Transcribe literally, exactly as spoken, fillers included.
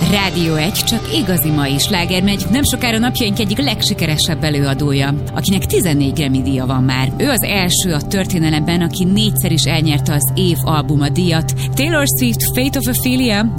Rádió egy, csak igazi mai sláger megy, nem sokára napjaink egyik legsikeresebb előadója, akinek tizennégy Grammy díja van már. Ő az első a történelemben, aki négyszer is elnyerte az év albuma díjat. Taylor Swift, Fate of Ophelia